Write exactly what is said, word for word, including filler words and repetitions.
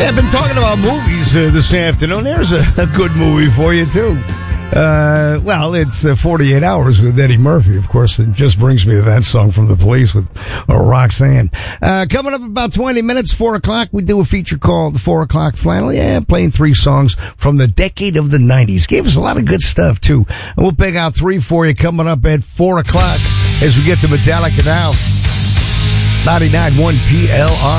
Hey, I've been talking about movies uh, this afternoon. There's a, a good movie for you, too. Uh, well, it's uh, forty-eight hours with Eddie Murphy, of course. It just brings me to that song from The Police with uh, Roxanne. Uh, coming up about twenty minutes, four o'clock, we do a feature called The four o'clock Flannel. Yeah, playing three songs from the decade of the nineties. Gave us a lot of good stuff, too. And we'll pick out three for you coming up at four o'clock as we get to Metallica now. ninety-nine point one P L R.